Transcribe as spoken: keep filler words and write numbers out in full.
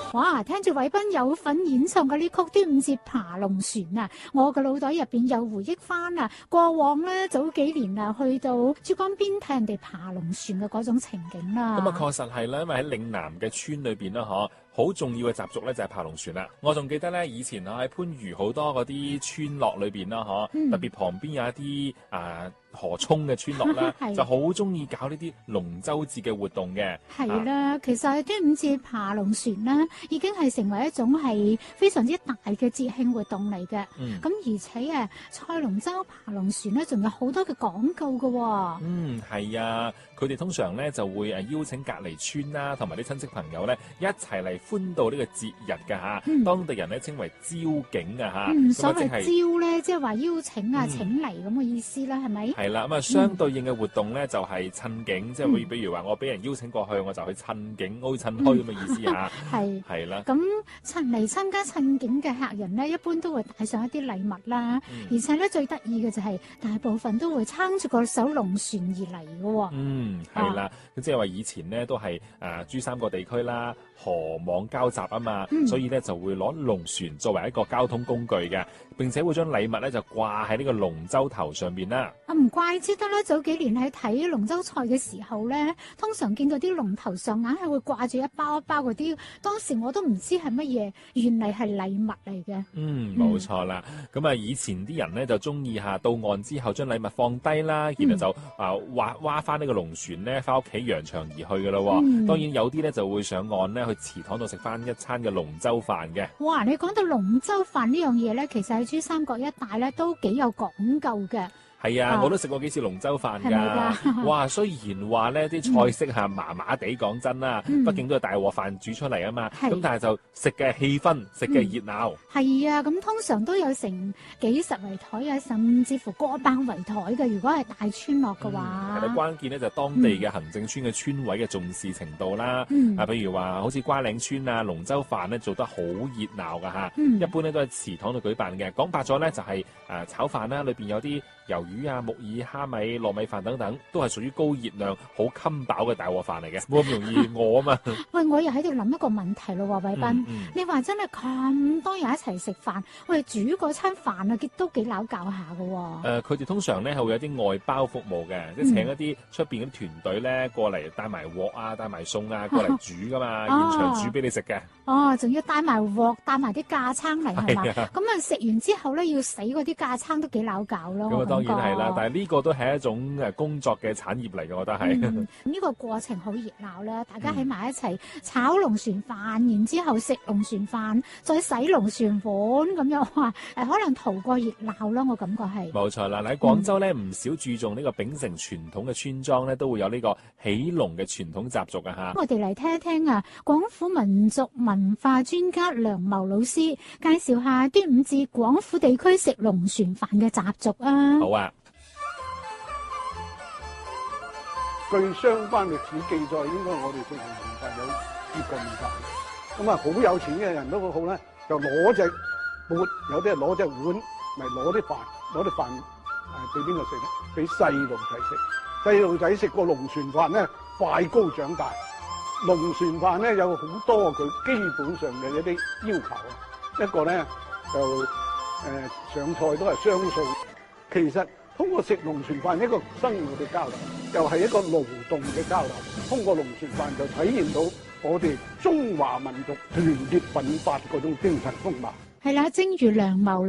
哇！聽住偉斌有份演唱嘅呢曲《端午節爬龍船》啊，我嘅腦袋入邊又回憶翻啊，過往咧早幾年啊，去到珠江邊睇人哋爬龍船嘅嗰種情景啦。 咁啊，確實係啦，因為喺嶺南嘅村裏邊啦，嗬，好重要嘅習俗咧就係爬龍船啦。我仲記得咧，以前啊喺番禺好多嗰啲村落裏邊啦，嗬、嗯，特別旁邊有一啲啊河涌嘅村落啦，就好中意搞呢啲龍舟節嘅活動嘅。 係啦，其實端午節爬龍船咧，已經係成為一種係非常之大嘅節慶活動嚟嘅。咁、嗯、而且誒，賽龍舟、爬龍船咧，仲有好多嘅講究嘅、哦。嗯， 係啊，佢哋通常咧就會誒邀請隔離村啦，同埋啲親戚朋友咧一齊嚟歡度呢個節日㗎嚇、嗯。當地人咧稱為招景啊嚇。 嗯，所謂招咧，即係話邀請啊、嗯、請嚟咁嘅意思啦，係咪？ 係啦，咁啊相對應嘅活動咧、嗯、就係趁景，即係比比如話我俾人邀請過去，我就去趁景，好似趁墟咁嘅意思嚇。係係啦。咁趁嚟參加趁景嘅客人咧，一般都會帶上一啲禮物啦、嗯，而且咧最得意嘅就係大部分都會撐住個手龍船而嚟嘅喎。 嗯，係啦，咁即係話以前咧都係誒、呃、珠三角地區啦，河網交集啊嘛、嗯，所以咧就會攞龍船作為一個交通工具嘅，並且會將禮物咧就掛喺呢個龍舟頭上邊啦。 啊，唔怪之得啦，早幾年喺睇龍舟賽嘅時候咧，通常見到啲龍頭上硬係會掛住一包一包嗰啲，當時我都唔知係乜嘢，原嚟係禮物嚟嘅。 嗯，冇錯啦。咁、嗯、啊，以前啲人咧就中意下到岸之後將禮物放低啦，然後就啊劃劃翻呢個龍船咧，翻屋企揚長而去噶咯、嗯。當然有啲咧就會上岸咧去祠堂度食翻一餐嘅龍舟飯嘅。哇， 你講到龍舟飯呢樣嘢咧，其實喺珠三角一帶咧都幾有講究嘅。 係啊，啊，我都食過幾次龍舟飯㗎。哇，雖然話呢啲菜式係麻麻地，講真啦，畢竟都係大鑊飯煮出嚟啊嘛。咁但係就食嘅氣氛，食嘅熱鬧。係、 嗯、啊，咁通常都有成幾十圍台啊，甚至乎過百圍台嘅。如果係大村落嘅話， 係、嗯、啦，關鍵咧就係當地嘅行政村嘅村委嘅重視程度啦。嗯、啊，譬如話好似瓜嶺村啊，龍舟飯咧做得好熱鬧㗎嚇。一般咧都喺祠堂度舉辦嘅。講白咗咧就係、是、誒、呃、炒飯啦，裏邊有啲魷魚啊、木耳、蝦米、糯米飯等等，都係屬於高熱量、好襟飽嘅大鑊飯嚟嘅，冇咁容易餓啊嘛。 喂，我又喺度諗一個問題咯，偉斌，嗯嗯、你話真係咁多人一齊食飯，喂，煮嗰餐飯啊，都幾撈教下㗎喎。誒、 呃，佢哋通常咧係會有啲外包服務嘅、嗯，即係請一啲出邊嗰啲團隊咧過嚟帶埋鑊啊、帶埋餸啊過嚟煮噶嘛、啊，現場煮俾你食嘅。 哦，仲要帶埋鑊、帶埋啲架撐嚟係嘛？咁啊食完之後咧要洗嗰啲架撐都幾撈教咯。 咁啊當然係啦，但係呢個都係一種誒工作嘅產業嚟嘅，我覺得係。呢、 嗯這個過程好熱鬧啦，大家喺埋一齊炒龍船飯，然之後食龍船飯，再洗龍船碗咁樣，哇！誒，可能圖個熱鬧啦，我感覺係。 冇錯啦，喺廣州咧，唔、嗯、少注重呢個秉承傳統嘅村莊咧，都會有呢個起龍嘅傳統習俗啊嚇。 我哋嚟聽一聽啊，廣府民族文化專家梁茂老師介紹下端午節廣府地區食龍船飯嘅習俗啊。 好啊。 據相關歷史記載，應該我哋食龍船飯有接近二百年。咁啊，好有錢嘅人都好咧，就攞隻缽，有啲係攞隻碗，咪攞啲飯，攞啲飯誒俾邊個食咧？俾細路仔食。細路仔食個龍船飯咧，快高長大。龍船飯咧有好多佢基本上嘅一啲要求啊。一個咧就誒、呃、上菜都係雙數。其實通過食龍船飯一個生活嘅交流，又係一個勞動嘅交流。通過龍船飯就體現到我哋中華民族團結奮發嗰種精神風貌。 係啦，正如梁茂